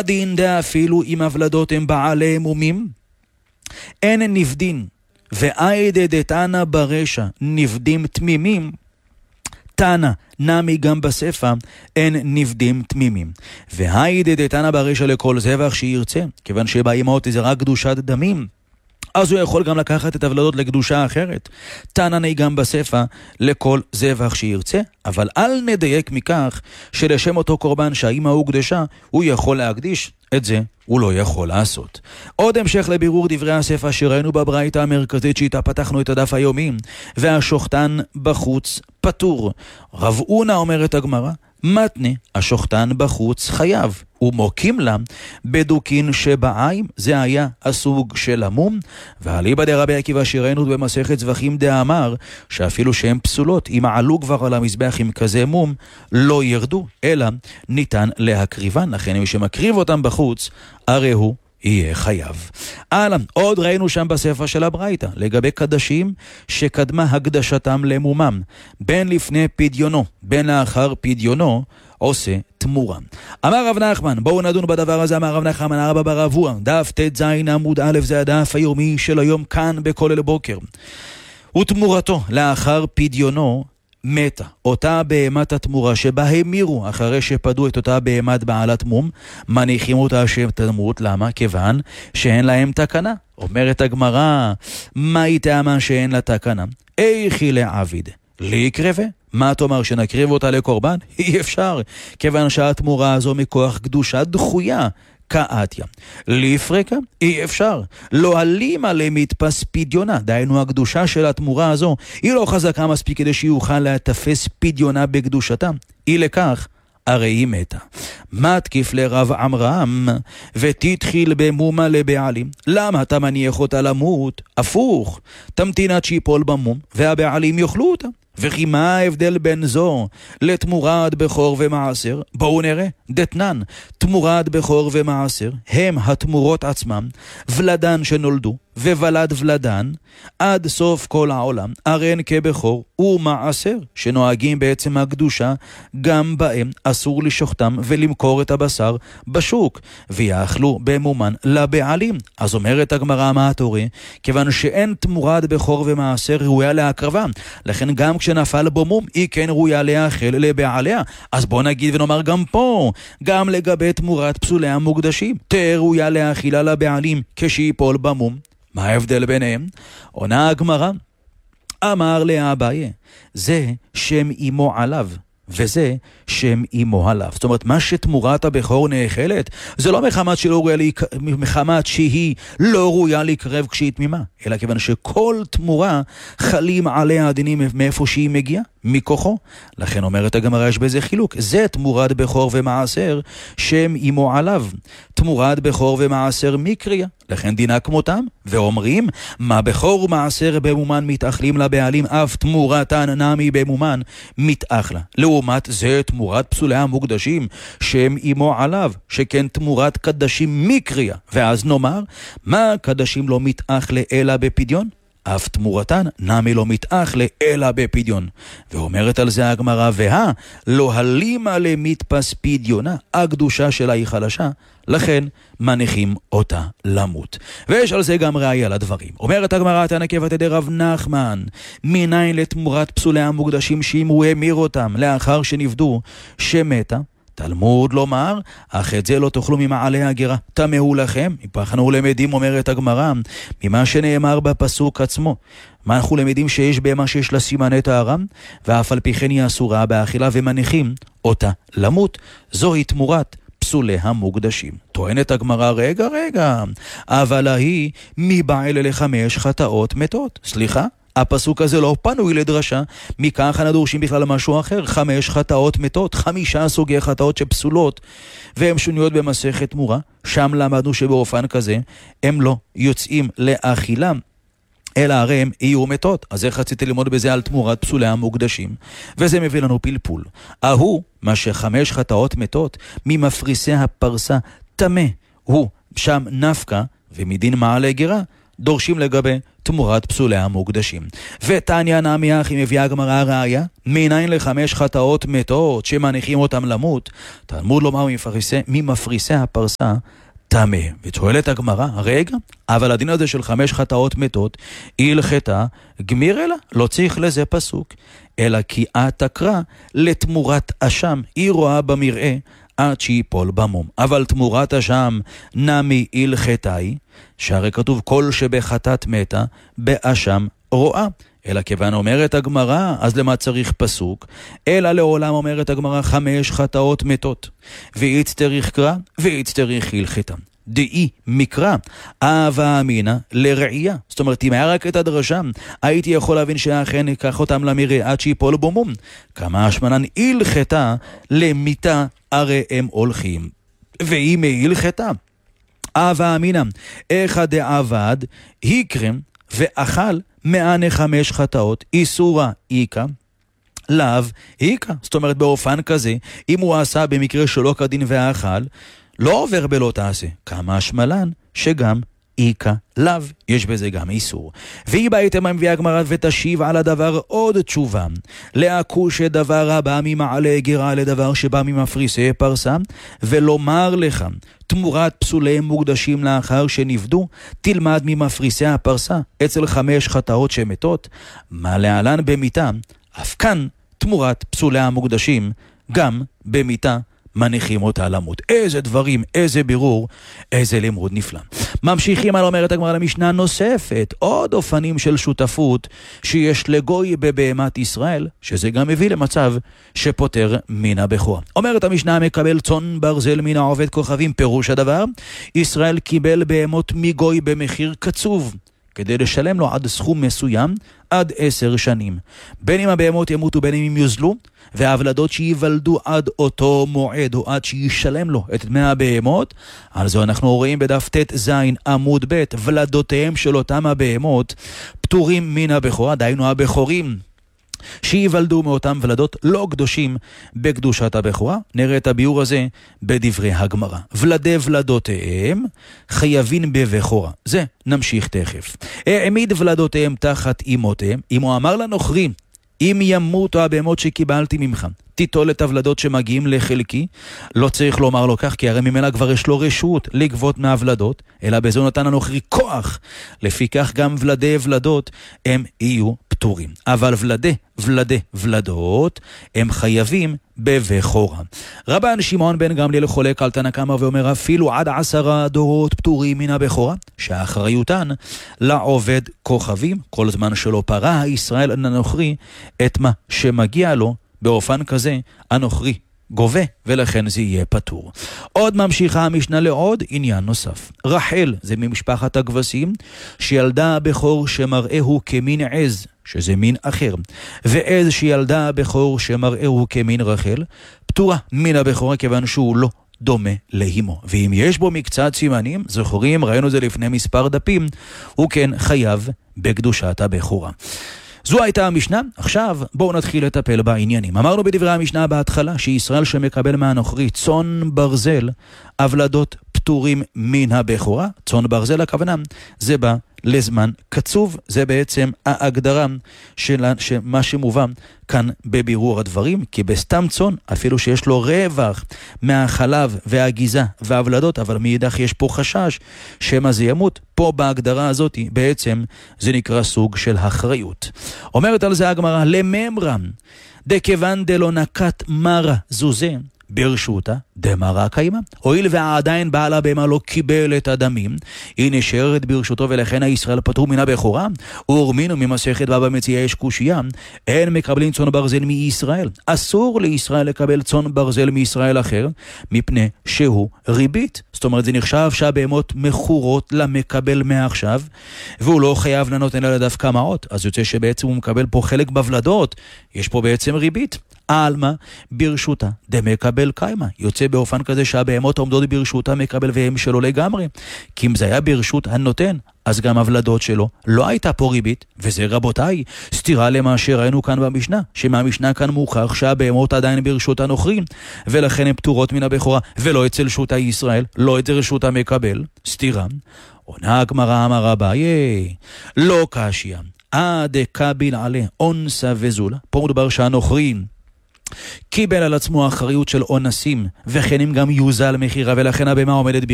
דין דה אפילו אם הוולדות הם בעלי מומים, אין נבדין, ואיידה דתנא ברשע נבדים תמימים, תנא נמי גם בספר אין נבדים תמימים. והיידה דתנא ברשע לכל זבח שירצה, כיוון שבאימהות זה רק קדושת דמים, אז הוא יכול גם לקחת את הוולדות לקדושה אחרת. תנא גם בספר לכל זבח שירצה, אבל אל נדייק מכך שלשם אותו קורבן שהאימא הוא קדשה, הוא יכול להקדיש, את זה הוא לא יכול לעשות. עוד המשך לבירור דברי הספר שראינו בברייתא המרכזית שאיתה פתחנו את הדף היומי, והשוחטן בחוץ פטור. רב אונא אומרת הגמרא, מתנה השוחטן בחוץ חייב, ומוקים לה בדוקין שבעיים, זה היה הסוג של המום. ואליבא דרבי עקיבא שראינו במסכת זבחים דאמר שאפילו שהן פסולות, אם עלו כבר על המזבח עם כזה מום, לא ירדו, אלא ניתן להקריבן. לכן מי שמקריב אותם בחוץ, הרי הוא יהיה חייב. הלאה, עוד ראינו שם בספר של הברייתא, לגבי קדשים שקדמה הקדשתם למומם, בין לפני פדיונו, בין לאחר פדיונו, עושה תמורה. אמר רב נחמן, בואו נדון בדבר הזה. אמר רב נחמן אבא ברבוע, דף ט"ז עמוד א', זה הדף היומי של היום כאן בכולל בוקר. ותמורתו לאחר פדיונו מתה, אותה בהמת התמורה שבה המירו אחרי שפדו את אותה בהמת בעלת מום, מניחים אותה שתמות. למה? כיוון שאין להם תקנה. אומרת הגמרא, מה היא טעמה שאין לה תקנה? איכי לעביד להקרבה. מה תאמר, שנקריב אותה לקורבן? אי אפשר, כיוון שהתמורה הזו מכוח קדושה דחויה כאתיה. לפרקה? אי אפשר. לא עלימה למתפס פדיונה, דהיינו הקדושה של התמורה הזו היא לא חזקה מספיק כדי שיוכל לתפס פדיונה בקדושתה. אי לכך הרי היא מתה. מתקיף לרב עמרם ותתחיל במומה לבעלים. למה אתה מניח אותה למות? הפוך, תמתין עד שיפול במום והבעלים יאכלו אותה. וכי מה ההבדל בין זו לתמורת בכור ומעשר? בואו נראה. דתנן, תמורת בכור ומעשר הם התמורות עצמם, ולדן שנולדו וולד ולדן עד סוף כל העולם, ארן כבכור ומעשר, שנוהגים בעצם הקדושה, גם בהם אסור לשוחטם ולמכור את הבשר בשוק, ויאכלו במומן לבעלים. אז אומרת הגמרא, מה התורה? כיוון שאין תמורת בכור ומעשר ראויה להקרבה, לכן גם כשנפל בו מום היא כן ראויה להאכל לבעליה. אז בוא נגיד ונאמר גם פה, גם לגבי תמורת פסולי המוקדשים, ראויה להאכילה לבעלים כשיפול במום. מה ההבדל ביניהם? עונה הגמרא, אמר לאביי, זה שם אמו עליו, וזה שם אמו עליו. זאת אומרת, מה שתמורת הבכור נאכלת, זה לא מחמת שהיא לא ראויה לקרב כשהיא תמימה, אלא כיוון שכל תמורה חלים עליה הדינים מאיפה שהיא מגיעה, מכוחו. לכן אומרת הגמרא, יש בזה חילוק. זה תמורת בכור ומעשר, שם אמו עליו. תמורת בכור ומעשר מקריה, לכן דינה כמותם. ואומרים, מה בכור ומעשר במומן מתאכלים לבעלים, אף תמורתן נמי במומן מתאכלה. לעומת זה תמורת פסולי המוקדשים, שם אמו עליו, שכן תמורת קדשים מקריה. ואז נאמר, מה קדשים לא מתאכלה אלא בפדיון? אף תמורתן נמי לא מתאכלה אלא בפדיון. ואומרת על זה הגמרא, לא הלימה למתפס פדיונה, הקדושה שלה היא חלשה, לכן מניחים אותה למות. ויש על זה גם ראיה לדברים. אומרת הגמרא, תנא כבתי דרב נחמן, מניין לתמורת פסולי המוקדשים שאם הוא המיר אותם לאחר שנפדו שמתה? תלמוד לומר, אך את זה לא תאכלו ממעלה הגרה, תמהו לכם. אנחנו למדים, אומרת הגמרא, ממה שנאמר בפסוק עצמו. מה אנחנו למדים? שיש במה שיש לה סימני טהרה, ואף על פי כן היא אסורה באכילה, ומניחים אותה למות. זוהי תמורת פסולי המוקדשים. טוענת הגמרא, רגע, אבל היא מבעל ל5 חטאות מתות. סליחה? הפסוק הזה לא פנוי לדרשה, מכך אנחנו דורשים בכלל משהו אחר. 5 חטאות מתות, 5 סוגי חטאות שפסולות, והן שוניות במסכת תמורה. שם למדנו שבאופן כזה הם לא יוצאים לאכילה, אלא הרי הם יהיו מתות. אז איך רציתי ללמוד בזה על תמורת פסולי המוקדשים? וזה מביא לנו פלפול. מה ש5 חטאות מתות ממפריסי הפרסה תמה, הוא שם נפקה, ומדין מעלה גרה, דורשים לגבי תמורת פסולי המוקדשים. ותניא נמי אחי, מביאה הגמרא ראיה, מניין ל5 חטאות מתות שמניחים אותם למות, תלמוד לומר ממפריסי הפרסה טמא. ותשואלת הגמרא, רגע, אבל הדין הזה של 5 חטאות מתות, היא הלכתה גמיר אלא, לא צריך לזה פסוק, אלא כי תקרא לתמורת אשם, היא רואה במראה עד שיפול במום. אבל תמורת אשם נמי הלכתאי, שהרי כתוב כל שבחטאת מתה, באשם רואה. אלא כיוון אומרת הגמרא, אז למה צריך פסוק? אלא לעולם אומרת הגמרא 5 חטאות מתות. ואיץ תריך קרא, ואיץ תריך הלכתה. דאי מקרא, אהבה אמינה לרעייה. זאת אומרת, אם היה רק את הדרשה, הייתי יכול להבין שאכן ייקח אותם למראה עד שיפול במום. כמה השמנן הלכתה למיתה, הרי הם הולכים. ואם הלכתה, אהבה אמינה, אחד דעבד, יקרם ואכל 105 חטאות, איסורה איקה, לאו איקה. זאת אומרת, באופן כזה, אם הוא עשה במקרה שלא כדין ואכל, לא עובר בלא תעשה. כמה השמלן שגם איקה לאו, יש בזה גם איסור. והיא בהתאם המביאה הגמרא ותשיב על הדבר עוד תשובה. להכוש דבר הבא ממעלה גרה לדבר שבא ממפריסי פרסה, ולומר לך, תמורת פסולי מוקדשים לאחר שנפדו, תלמד ממפריסי הפרסה אצל 5 חטאות שמתות, מה להלן במיתה, אף כאן תמורת פסולי המוקדשים, גם במיתה מניחים אותה למות. איזה דברים, איזה בירור, איזה לימוד נפלא. ממשיכים על אומרת הגמרא למשנה נוספת, עוד אופנים של שותפות שיש לגוי בבהמת ישראל, שזה גם מביא למצב שפותר מן הבכורה. אומרת המשנה, מקבל צאן ברזל מן העובד כוכבים, פירוש הדבר, ישראל קיבל בהמות מגוי במחיר קצוב, כדי לשלם לו עד סכום מסוים, עד 10 שנים. בין אם הבהמות ימותו, בין אם הם יוזלו, והוולדות שיוולדו עד אותו מועד, או עד שישלם לו את דמי הבהמות. על זה אנחנו רואים בדף ט' זין עמוד ב', ולדותיהם של אותם הבהמות פטורים מן הבכורה, דהיינו הבכורים שיוולדו מאותם ולדות לא קדושים בקדושת הבכורה. נראה את הביאור הזה בדברי הגמרא. ולדי ולדותיהם חייבים בבכורה. זה נמשיך תכף. העמיד ולדותיהם תחת אמותיהם. אם הוא אמר לנוכרי, אם ימותו הבהמות שקיבלתי ממך, תיטול את הוולדות שמגיעים לחלקי, לא צריך לומר לו כך, כי הרי ממילא כבר יש לו רשות לגבות מהוולדות, אלא בזה נתן הנוכרי כוח. לפי כך גם ולדי ולדות הם יהיו פטורים. אבל ולדי ולדות הם חייבים בבכורה. רבן שמעון בן גמליאל חולק על תנא קמא ואומר, אפילו עד 10 דורות פטורים מן הבכורה, שאחריותן לעובד כוכבים, כל זמן שלא פרה ישראל הנוכרי את מה שמגיע לו, באופן כזה הנוכרי גובה, ולכן זה יהיה פטור. עוד ממשיכה המשנה לעוד עניין נוסף. רחל, זה ממשפחת הכבשים, שילדה הבכור שמראהו כמין עז, שזה מין אחר, ועז שילדה הבכור שמראהו כמין רחל, פטורה מן הבכורה כיוון שהוא לא דומה לאמו. ואם יש בו מקצת סימנים, זכורים, ראינו זה לפני מספר דפים, הוא כן חייב בקדושת הבכורה. זו הייתה המשנה. עכשיו בואו נתחיל לטפל בעניינים. אמרנו בדברי המשנה בהתחלה שישראל שמקבל מהנוכרי צאן ברזל, הוולדות פטורים מן הבכורה. צאן ברזל הכוונה, זה בא לזמן קצוב, זה בעצם ההגדרה של מה שמובא כאן בבירור הדברים, כי בסתם צאן, אפילו שיש לו רווח מהחלב והגיזה והוולדות, אבל מאידך יש פה חשש שמה זה ימות, פה בהגדרה הזאת בעצם זה נקרא סוג של אחריות. אומרת על זה הגמרא, לממרם דכיוון דלא נקט מרה זוזה ברשותה דמרה קיימה. הואיל ועדיין בעל הבהמה לא קיבל את הדמים, היא נשארת ברשותו, ולכן הישראל פטור מן הבכורה. ורמינו ממסכת בבא מציעא יש קושיה, אין מקבלים צאן ברזל מישראל. אסור לישראל לקבל צאן ברזל מישראל אחר, מפני שהוא ריבית. זאת אומרת, זה נחשב שהבהמות מכורות למקבל מעכשיו, והוא לא חייב לנותן לה דווקא מעות, אז יוצא שבעצם הוא מקבל פה חלק בוולדות, יש פה בעצם ריבית. העלמה ברשותה דמקבל קיימה. יוצא באופן כזה שהבהמות עומדות ברשותה מקבל והם שלו לגמרי. כי אם זה היה ברשות הנותן, אז גם הוולדות שלו לא הייתה פה ריבית, וזה רבותיי, סתירה למה שראינו כאן במשנה, שמהמשנה כאן מוכח שהבהמות עדיין ברשות הנוכרים, ולכן הן פטורות מן הבכורה, ולא אצל שותה ישראל, לא אצל שותה מקבל, סתירה. עונה הגמרא אמר אביי, לא קשיא, דקביל עלה אונסה וזולה. פה מדובר שהנוכרים קיבל על עצמו אחריות של אונסים, וכן אם גם יוזל מחירה, ולכן הבהמה עומדת